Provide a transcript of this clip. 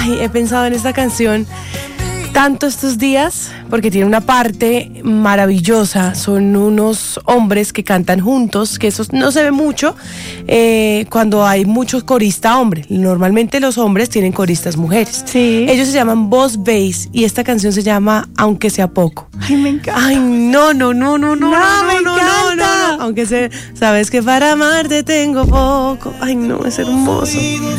Ay, he pensado en esta canción tanto estos días porque tiene una parte maravillosa. Son unos hombres que cantan juntos, que eso no se ve mucho cuando hay mucho corista hombre. Normalmente los hombres tienen coristas mujeres. Sí. Ellos se llaman Boss Bass y esta canción se llama Aunque sea poco. Ay, me encanta. Ay, no. me encanta. Aunque sabes que para amarte tengo poco. Ay, no, es hermoso.